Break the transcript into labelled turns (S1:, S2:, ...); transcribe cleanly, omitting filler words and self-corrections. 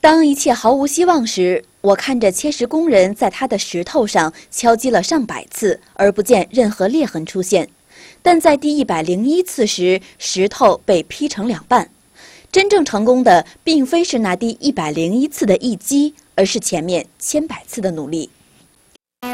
S1: 当一切毫无希望时，我看着切石工人在他的石头上敲击了上百次，而不见任何裂痕出现。但在第101次时，石头被劈成2半。真正成功的并非是那第101次的一击，而是前面千百次的努力。